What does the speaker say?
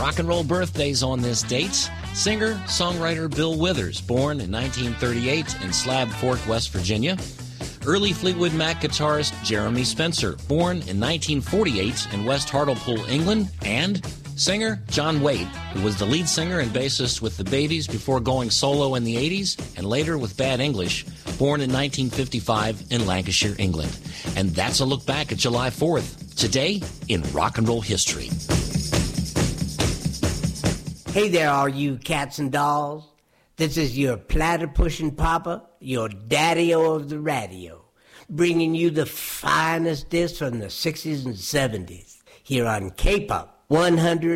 rock and roll birthdays on this date. Singer, songwriter Bill Withers, born in 1938 in Slab Fork, West Virginia. Early Fleetwood Mac guitarist Jeremy Spencer, born in 1948 in West Hartlepool, England. And singer John Waite, who was the lead singer and bassist with the Babies before going solo in the 80s and later with Bad English, born in 1955 in Lancashire, England. And that's a look back at July 4th, today in rock and roll history. Hey there, all you cats and dolls. This is your platter-pushing papa, your daddy-o of the radio, bringing you the finest discs from the 60s and 70s here on K-Pop 100.